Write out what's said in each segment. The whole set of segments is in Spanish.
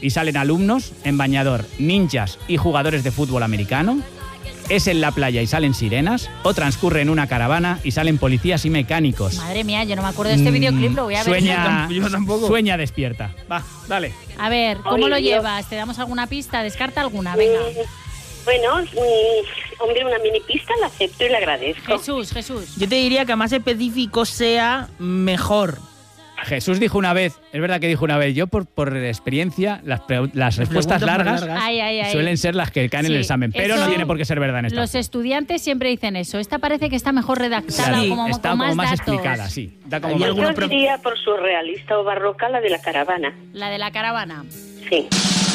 y salen alumnos en bañador, ninjas y jugadores de fútbol americano. Es en la playa y salen sirenas, o transcurre en una caravana y salen policías y mecánicos. Madre mía, yo no me acuerdo de este videoclip, lo voy a ver. Yo tampoco. Sueña despierta. Va, dale. A ver, ¿cómo lo llevas? ¿Te damos alguna pista? Descarta alguna, venga. Bueno, hombre, una mini pista la acepto y la agradezco. Jesús. Yo te diría que a más específico sea mejor. Jesús dijo una vez, es verdad que dijo una vez, yo por experiencia, las respuestas largas suelen ser las que caen en el examen, pero no tiene por qué ser verdad en esta. Los estudiantes siempre dicen eso. Esta parece que está mejor redactada, está como más explicada, sí. Yo diría por surrealista o barroca la de la caravana. La de la caravana. Sí.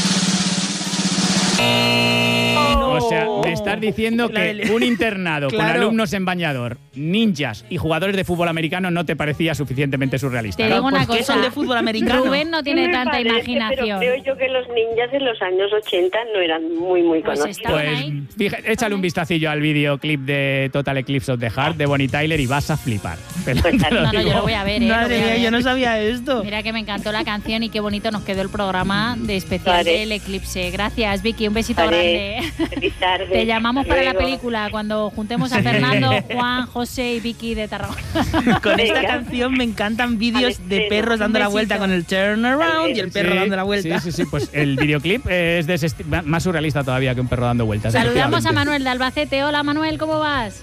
O sea, me estás diciendo que un internado con alumnos en bañador, ninjas y jugadores de fútbol americano no te parecía suficientemente surrealista. Te digo una cosa, son de fútbol americano. Rubén no tiene tanta imaginación. Pero creo yo que los ninjas de los años 80 no eran muy conocidos. Pues fíjate, échale un vistacillo al videoclip de Total Eclipse of the Heart de Bonnie Tyler y vas a flipar. No, yo lo voy a ver. Madre mía, yo no sabía esto. Mira que me encantó la canción y qué bonito nos quedó el programa de especial del eclipse. Gracias, Vicky, un besito grande. Feliz tarde. Te llamamos para la película cuando juntemos a Fernando, Juan, José y Vicky de Tarragona. Con esta canción me encantan vídeos de perros dando la vuelta con el turnaround y el perro dando la vuelta. Sí, pues el videoclip es de ese más surrealista todavía que un perro dando vueltas. Saludamos a Manuel de Albacete. Hola, Manuel, ¿cómo vas?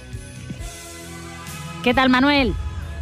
¿Qué tal, Manuel?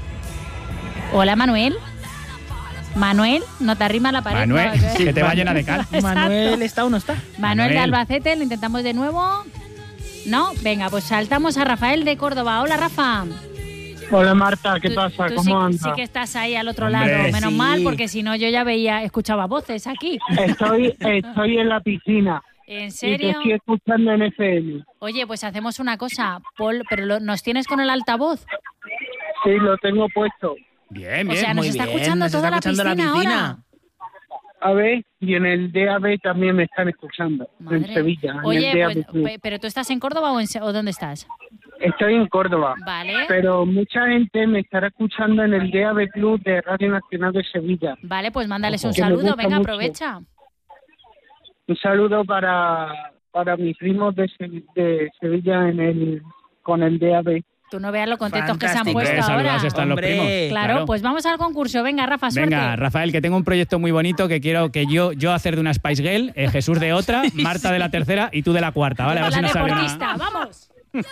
Hola, Manuel. Manuel, no te arrima la pared. Manuel, no, que te va llena de cal. Manuel, ¿está o no está? Manuel de Albacete, lo intentamos de nuevo. ¿No? Venga, pues saltamos a Rafael de Córdoba. Hola, Rafa. Hola, Marta, ¿qué pasa? ¿Cómo andas? Sí que estás ahí al otro lado, menos mal, porque si no yo ya escuchaba voces aquí. Estoy en la piscina. ¿En serio? Y te estoy escuchando en FM. Oye, pues hacemos una cosa, Paul, pero ¿nos tienes con el altavoz? Sí, lo tengo puesto. Bien, o sea, nos está escuchando toda la piscina ahora. A ver, y en el DAB también me están escuchando, en Sevilla. Oye, en el DAB+. ¿pero tú estás en Córdoba o dónde estás? Estoy en Córdoba. Vale. Pero mucha gente me estará escuchando en el DAB+ de Radio Nacional de Sevilla. Vale, pues mándales un saludo, venga, mucho. Aprovecha. Un saludo para mis primos de Sevilla con el DAB. Tú no veas lo contentos que se han puesto ahora. Están los primos. Claro, pues vamos al concurso. Venga, Rafa, suerte. Venga, Rafael, que tengo un proyecto muy bonito que quiero que yo hacer de una Spice Girl, Jesús de otra, Marta de la tercera y tú de la cuarta, ¿vale? A ver si nos sale deportista, vamos.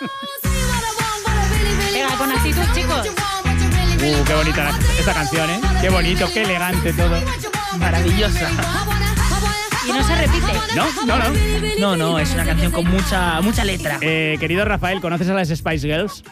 Venga, con actitud, chicos. Qué bonita esta canción, ¿eh? Qué bonito, qué elegante todo. Maravillosa. Y no se repite. No, es una canción con mucha letra. Querido Rafael, ¿conoces a las Spice Girls?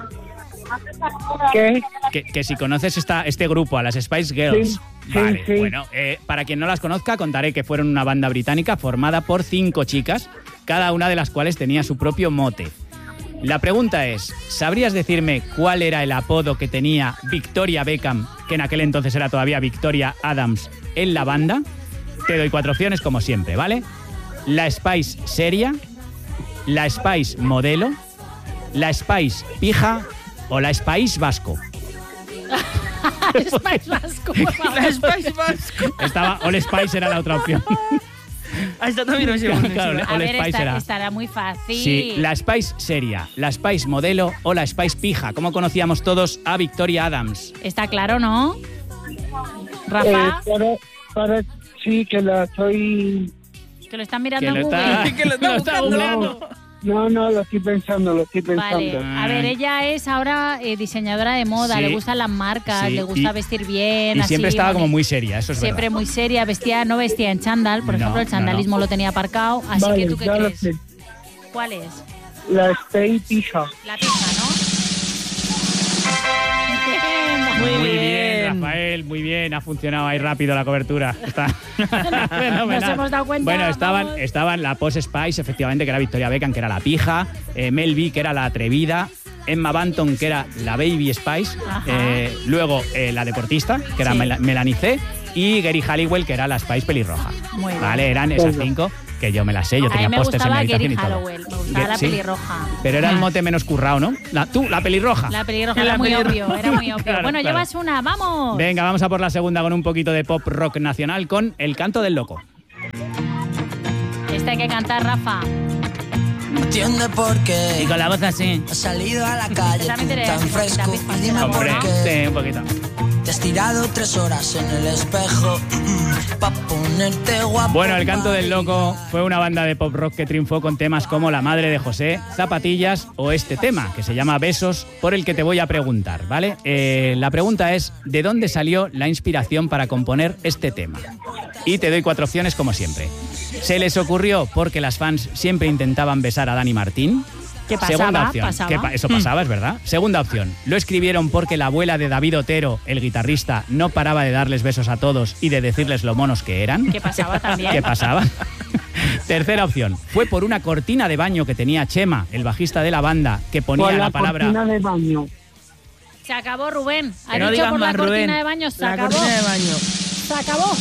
¿Qué? Que si conoces este grupo, a las Spice Girls. Sí, vale, sí. Bueno, para quien no las conozca, contaré que fueron una banda británica formada por 5 chicas, cada una de las cuales tenía su propio mote. La pregunta es, ¿sabrías decirme cuál era el apodo que tenía Victoria Beckham, que en aquel entonces era todavía Victoria Adams, en la banda? Te doy 4 opciones como siempre, ¿vale? La Spice seria, la Spice modelo, la Spice pija o la Spice vasco. Spice vasco, por favor. La Spice vasco. All Spice era la otra opción. Esta también no sé. Claro, a ver, estará muy fácil. Sí, la Spice seria, la Spice modelo o la Spice pija. ¿Cómo conocíamos todos a Victoria Adams? Está claro, ¿no? Rafa. Sí, que la estoy... Que lo están mirando en Google. Que lo está buscando. No, lo estoy pensando. Vale, a ver, ella es ahora diseñadora de moda, le gustan las marcas, le gusta vestir bien. Y siempre estaba como muy seria, eso es verdad. Siempre muy seria, no vestía en chándal, por ejemplo, el chandalismo lo tenía aparcado, así que ¿tú qué crees? ¿Cuál es? La Stay pija. La pija, ¿no? Muy bien, Rafael, muy bien. Ha funcionado ahí rápido la cobertura. Nos hemos dado cuenta. Bueno, estaban la Posh Spice, efectivamente, que era Victoria Beckham, que era la pija, Mel B, que era la atrevida, Emma Banton, que era la Baby Spice, luego la deportista, que era Melanie C, y Geri Halliwell, que era la Spice pelirroja. Muy bien. Vale, eran esas 5 que yo me las sé, yo tenía pósters en mi habitación y todo. Me gustaba la pelirroja. Pero era el mote menos currado, ¿no? La pelirroja. La pelirroja era muy obvio. Claro, bueno, llevas una, ¡vamos! Venga, vamos a por la segunda con un poquito de pop rock nacional con El canto del loco. hay que cantar, Rafa. Entiende por qué Y con la voz así. has salido a la calle También te tan diré, fresco. la Y dime Hombre, por qué sí, un poquito. te has tirado 3 horas en el espejo pa' ponerte guapo. Bueno, El Canto del Loco fue una banda de pop rock que triunfó con temas como La Madre de José, Zapatillas o este tema, que se llama Besos, por el que te voy a preguntar, ¿vale? La pregunta es, ¿de dónde salió la inspiración para componer este tema? Y te doy 4 opciones como siempre. ¿Se les ocurrió porque las fans siempre intentaban besar a Dani Martín? ¿Qué pasaba? Segunda opción. Pasaba. Eso pasaba, es verdad. Segunda opción. Lo escribieron porque la abuela de David Otero, el guitarrista, no paraba de darles besos a todos y de decirles lo monos que eran. ¿Qué pasaba también? ¿Qué pasaba? Tercera opción. Fue por una cortina de baño que tenía Chema, el bajista de la banda, que ponía Por la la palabra... cortina de baño. Se acabó, Rubén. Ha Que no dicho digas por la más, cortina Rubén. de baño, se La acabó. cortina de baño. Se acabó.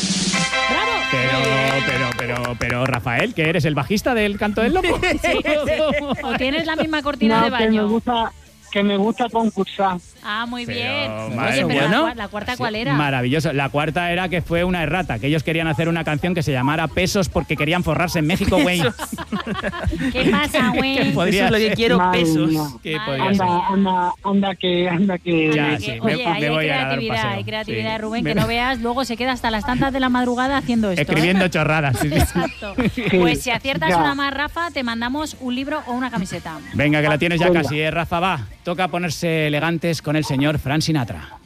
¡Bravo! Pero, Rafael, ¿que eres el bajista del Canto del Loco? ¿O tienes la misma cortina No, de baño? que me gusta concursar. Ah, muy Pero, bien. madre Oye, pero mía. la cuarta, ¿cuál era? Maravilloso. La cuarta era que fue una errata, que ellos querían hacer una canción que se llamara Pesos porque querían forrarse en México, güey. ¿Qué pasa, güey? Podría Eso es lo que ser. quiero, Madre pesos. mía. ¿Qué Madre podría mía. ser? Anda que. Ya, Que, sí, oye, ahí me hay voy a dar un creatividad, paseo. hay creatividad, Sí. Rubén, que no veas, luego se queda hasta las tantas de la madrugada haciendo esto. Escribiendo ¿eh? chorradas. sí, sí. Exacto. Pues si aciertas ya. una más, Rafa, te mandamos un libro o una camiseta. Venga, que la tienes ya Venga. casi, Rafa, va. Toca ponerse elegantes con el señor Frank Sinatra.